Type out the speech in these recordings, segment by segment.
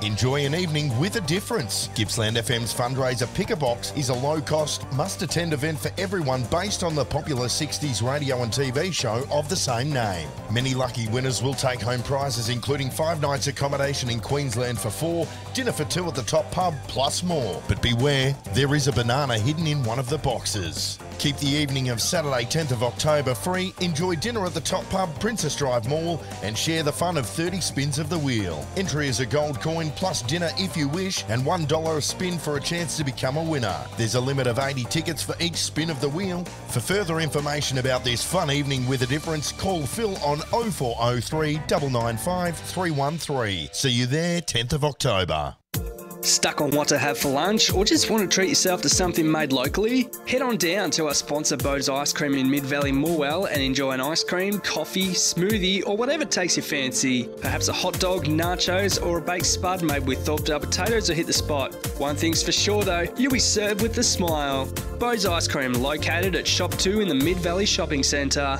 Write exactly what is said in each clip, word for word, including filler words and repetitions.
Enjoy an evening with a difference. Gippsland F M's fundraiser Pick a Box is a low-cost, must-attend event for everyone based on the popular sixties radio and T V show of the same name. Many lucky winners will take home prizes including five nights accommodation in Queensland for four, dinner for two at the Top Pub, plus more. But beware, there is a banana hidden in one of the boxes. Keep the evening of Saturday tenth of October free, enjoy dinner at the Top Pub, Princess Drive Mall and share the fun of thirty spins of the wheel. Entry is a gold coin plus dinner if you wish and one dollar a spin for a chance to become a winner. There's a limit of eighty tickets for each spin of the wheel. For further information about this fun evening with a difference, call Phil on oh four oh three, nine nine five, three one three. See you there tenth of October. Stuck on what to have for lunch or just want to treat yourself to something made locally? Head on down to our sponsor Bo's Ice Cream in Mid-Valley Morwell and enjoy an ice cream, coffee, smoothie or whatever takes your fancy. Perhaps a hot dog, nachos or a baked spud made with thawed up potatoes will hit the spot. One thing's for sure though, you'll be served with a smile. Bo's Ice Cream located at Shop two in the Mid-Valley Shopping Centre.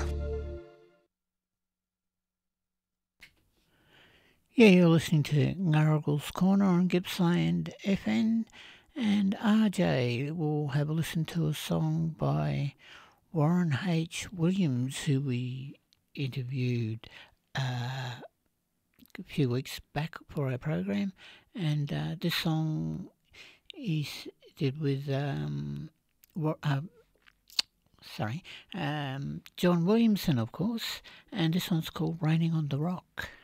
Yeah, you're listening to Ngurragul's Corner on Gippsland F M, and R J will have a listen to a song by Warren H. Williams, who we interviewed uh, a few weeks back for our program, and uh, this song is did with um, uh, sorry um, John Williamson, of course, and this one's called "Raining on the Rock."